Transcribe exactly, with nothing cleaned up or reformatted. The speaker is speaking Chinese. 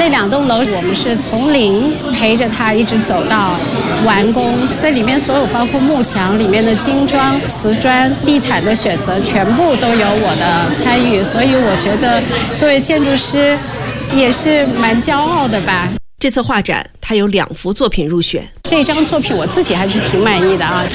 那两栋楼我们是从零陪着他一直走到完工，所以里面所有包括幕墙里面的精装、瓷砖、地毯的选择全部都有我的参与，所以我觉得作为建筑师也是蛮骄傲的吧。 这次画展他有两幅作品入选， 这张作品我自己还是挺满意的啊。